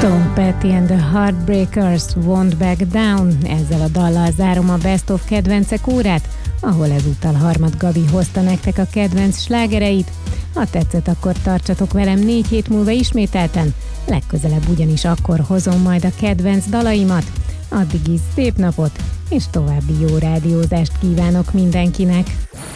Tom Petty and the Heartbreakers, Won't Back Down. Ezzel a dallal zárom a Best of kedvencek órát, ahol ezúttal Harmat Gabi hozta nektek a kedvenc slágereit. Ha tetszett, akkor tartsatok velem 4 hét múlva ismételten, legközelebb ugyanis akkor hozom majd a kedvenc dalaimat. Addig is szép napot és további jó rádiózást kívánok mindenkinek!